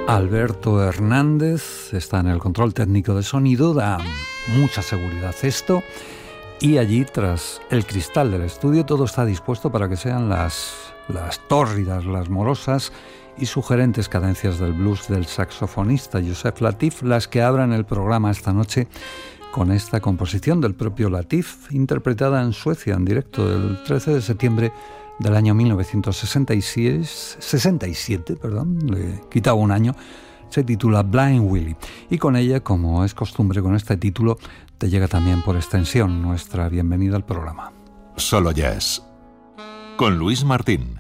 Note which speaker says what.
Speaker 1: Alberto Hernández está en el control técnico de sonido, da mucha seguridad esto, y allí tras el cristal del estudio todo está dispuesto para que sean las tórridas, las morosas y sugerentes cadencias del blues del saxofonista Joseph Latif las que abran el programa esta noche con esta composición del propio Latif, interpretada en Suecia en directo el 13 de septiembre del año 1967, le quitaba un año. Se titula Blind Willie, y con ella, como es costumbre con este título, te llega también por extensión nuestra bienvenida al programa.
Speaker 2: Solo Jazz, con Luis Martín.